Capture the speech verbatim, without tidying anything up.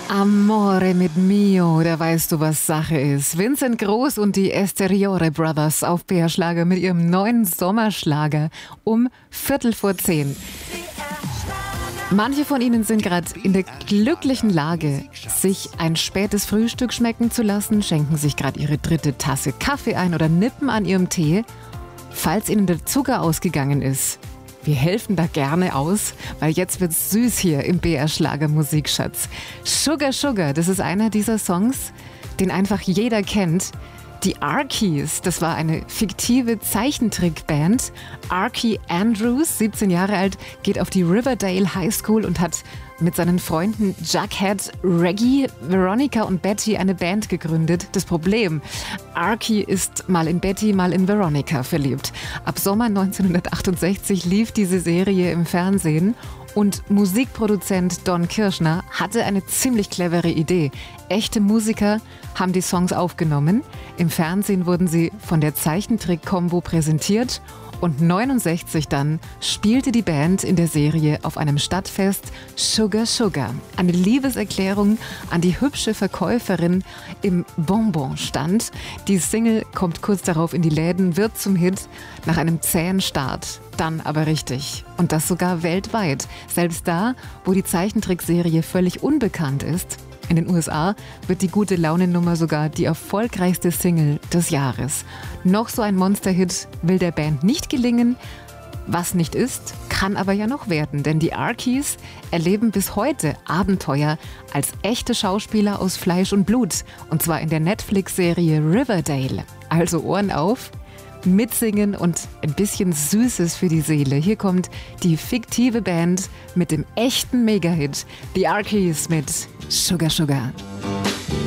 Amore mit mio, da weißt du, was Sache ist. Vincent Groß und die Esteriore Brothers auf B R Schlager mit ihrem neuen Sommerschlager um Viertel vor zehn. Manche von ihnen sind gerade in der glücklichen Lage, sich ein spätes Frühstück schmecken zu lassen, schenken sich gerade ihre dritte Tasse Kaffee ein oder nippen an ihrem Tee. Falls ihnen der Zucker ausgegangen ist, wir helfen da gerne aus, weil jetzt wird's süß hier im B R Schlager Musikschatz. Sugar Sugar, das ist einer dieser Songs, den einfach jeder kennt. Die Arkies, das war eine fiktive Zeichentrickband. Arkie Andrews, siebzehn Jahre alt, geht auf die Riverdale High School und hat mit seinen Freunden Jughead, Reggie, Veronica und Betty eine Band gegründet. Das Problem, Arkie ist mal in Betty, mal in Veronica verliebt. Ab Sommer neunzehnhundertachtundsechzig lief diese Serie im Fernsehen. Und Musikproduzent Don Kirshner hatte eine ziemlich clevere Idee. Echte Musiker haben die Songs aufgenommen. Im Fernsehen wurden sie von der Zeichentrick-Kombo präsentiert. Und neunundsechzig dann spielte die Band in der Serie auf einem Stadtfest Sugar Sugar. Eine Liebeserklärung an die hübsche Verkäuferin im Bonbon-Stand. Die Single kommt kurz darauf in die Läden, wird zum Hit nach einem zähen Start. Dann aber richtig. Und das sogar weltweit. Selbst da, wo die Zeichentrickserie völlig unbekannt ist. In den U S A wird die Gute-Laune-Nummer sogar die erfolgreichste Single des Jahres. Noch so ein Monster-Hit will der Band nicht gelingen. Was nicht ist, kann aber ja noch werden. Denn die Arkies erleben bis heute Abenteuer als echte Schauspieler aus Fleisch und Blut. Und zwar in der Netflix-Serie Riverdale. Also Ohren auf, mitsingen und ein bisschen Süßes für die Seele. Hier kommt die fiktive Band mit dem echten Mega-Hit. Die Arkies mit Sugar Sugar.